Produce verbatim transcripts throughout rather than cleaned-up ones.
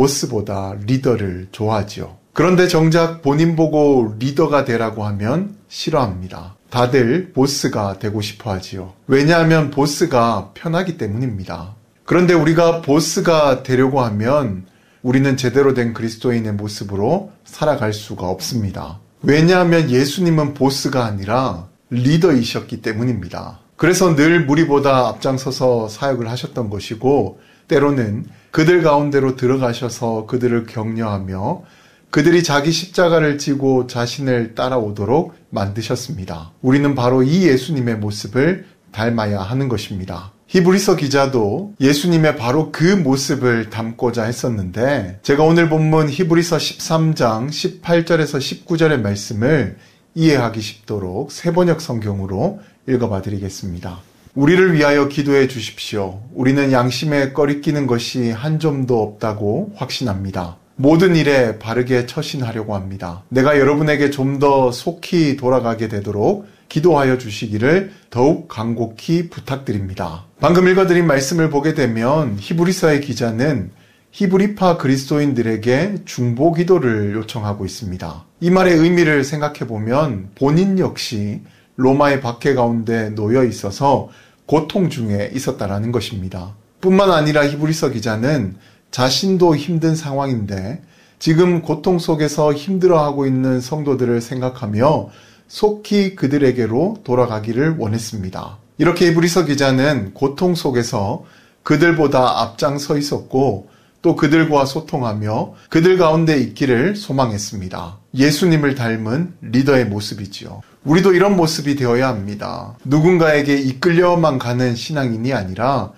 보스보다 리더를 좋아하지요. 그런데 정작 본인 보고 리더가 되라고 하면 싫어합니다. 다들 보스가 되고 싶어 하지요. 왜냐하면 보스가 편하기 때문입니다. 그런데 우리가 보스가 되려고 하면 우리는 제대로 된 그리스도인의 모습으로 살아갈 수가 없습니다. 왜냐하면 예수님은 보스가 아니라 리더이셨기 때문입니다. 그래서 늘 무리보다 앞장서서 사역을 하셨던 것이고, 때로는 그들 가운데로 들어가셔서 그들을 격려하며 그들이 자기 십자가를 지고 자신을 따라오도록 만드셨습니다. 우리는 바로 이 예수님의 모습을 닮아야 하는 것입니다. 히브리서 기자도 예수님의 바로 그 모습을 담고자 했었는데, 제가 오늘 본문 히브리서 십삼 장 십팔 절에서 십구 절의 말씀을 이해하기 쉽도록 세번역 성경으로 읽어봐 드리겠습니다. 우리를 위하여 기도해 주십시오. 우리는 양심에 꺼리끼는 것이 한 점도 없다고 확신합니다. 모든 일에 바르게 처신하려고 합니다. 내가 여러분에게 좀 더 속히 돌아가게 되도록 기도하여 주시기를 더욱 간곡히 부탁드립니다. 방금 읽어드린 말씀을 보게 되면 히브리서의 기자는 히브리파 그리스도인들에게 중보 기도를 요청하고 있습니다. 이 말의 의미를 생각해 보면 본인 역시 로마의 박해 가운데 놓여 있어서 고통 중에 있었다라는 것입니다. 뿐만 아니라 히브리서 기자는 자신도 힘든 상황인데 지금 고통 속에서 힘들어하고 있는 성도들을 생각하며 속히 그들에게로 돌아가기를 원했습니다. 이렇게 히브리서 기자는 고통 속에서 그들보다 앞장서 있었고 또 그들과 소통하며 그들 가운데 있기를 소망했습니다. 예수님을 닮은 리더의 모습이지요. 우리도 이런 모습이 되어야 합니다. 누군가에게 이끌려만 가는 신앙인이 아니라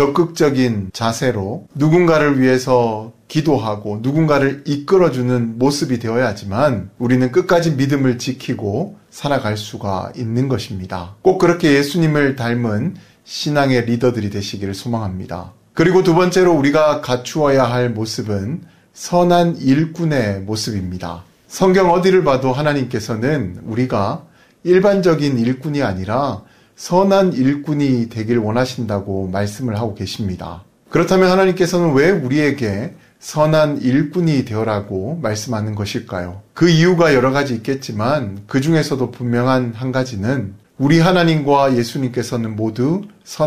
적극적인 자세로 누군가를 위해서 기도하고 누군가를 이끌어주는 모습이 되어야지만 우리는 끝까지 믿음을 지키고 살아갈 수가 있는 것입니다. 꼭 그렇게 예수님을 닮은 신앙의 리더들이 되시기를 소망합니다. 그리고 두 번째로 우리가 갖추어야 할 모습은 선한 일꾼의 모습입니다. 성경 어디를 봐도 하나님께서는 우리가 일반적인 일꾼이 아니라 선한 일꾼이 되길 원하신다고 말씀을 하고 계십니다. 그렇다면 하나님께서는 왜 우리에게 선한 일꾼이 되어라고 말씀하는 것일까요? 그 이유가 여러 가지 있겠지만 그 중에서도 분명한 한 가지는 우리 하나님과 예수님께서는 모두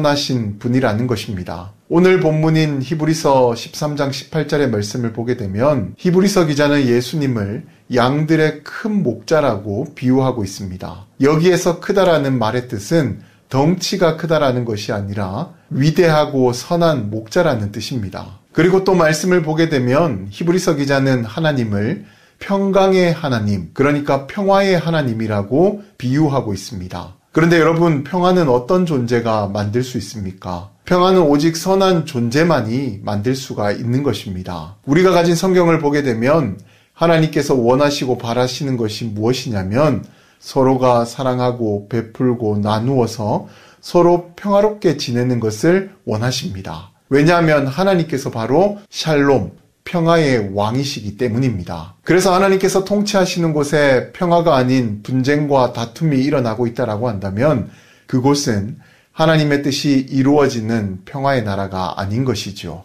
선하신 분이라는 것입니다. 오늘 본문인 히브리서 십삼 장 십팔 절의 말씀을 보게 되면 히브리서 기자는 예수님을 양들의 큰 목자라고 비유하고 있습니다. 여기에서 크다라는 말의 뜻은 덩치가 크다라는 것이 아니라 위대하고 선한 목자라는 뜻입니다. 그리고 또 말씀을 보게 되면 히브리서 기자는 하나님을 평강의 하나님, 그러니까 평화의 하나님이라고 비유하고 있습니다. 그런데 여러분, 평화는 어떤 존재가 만들 수 있습니까? 평화는 오직 선한 존재만이 만들 수가 있는 것입니다. 우리가 가진 성경을 보게 되면 하나님께서 원하시고 바라시는 것이 무엇이냐면 서로가 사랑하고 베풀고 나누어서 서로 평화롭게 지내는 것을 원하십니다. 왜냐하면 하나님께서 바로 샬롬, 평화의 왕이시기 때문입니다. 그래서 하나님께서 통치하시는 곳에 평화가 아닌 분쟁과 다툼이 일어나고 있다라고 한다면 그곳은 하나님의 뜻이 이루어지는 평화의 나라가 아닌 것이죠.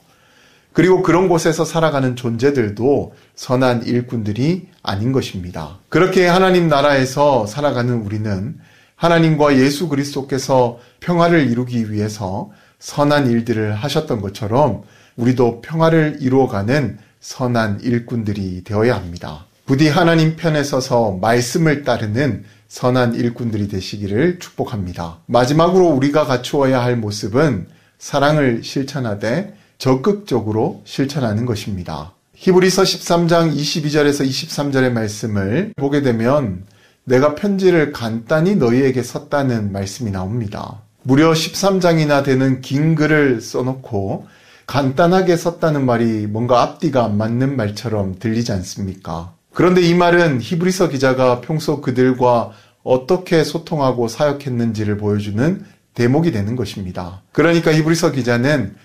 그리고 그런 곳에서 살아가는 존재들도 선한 일꾼들이 아닌 것입니다. 그렇게 하나님 나라에서 살아가는 우리는 하나님과 예수 그리스도께서 평화를 이루기 위해서 선한 일들을 하셨던 것처럼 우리도 평화를 이루어가는 선한 일꾼들이 되어야 합니다. 부디 하나님 편에 서서 말씀을 따르는 선한 일꾼들이 되시기를 축복합니다. 마지막으로 우리가 갖추어야 할 모습은 사랑을 실천하되 적극적으로 실천하는 것입니다. 히브리서 십삼 장 이십이 절에서 이십삼 절의 말씀을 보게 되면 내가 편지를 간단히 너희에게 썼다는 말씀이 나옵니다. 무려 십삼 장이나 되는 긴 글을 써놓고 간단하게 썼다는 말이 뭔가 앞뒤가 안 맞는 말처럼 들리지 않습니까? 그런데 이 말은 히브리서 기자가 평소 그들과 어떻게 소통하고 사역했는지를 보여주는 대목이 되는 것입니다. 그러니까 히브리서 기자는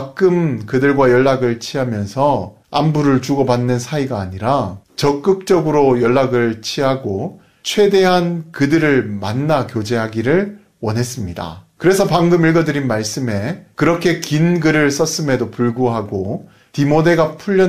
가끔 그들과 연락을 취하면서 안부를 주고받는 사이가 아니라 적극적으로 연락을 취하고 최대한 그들을 만나 교제하기를 원했습니다. 그래서 방금 읽어드린 말씀에 그렇게 긴 글을 썼음에도 불구하고 디모데가 풀려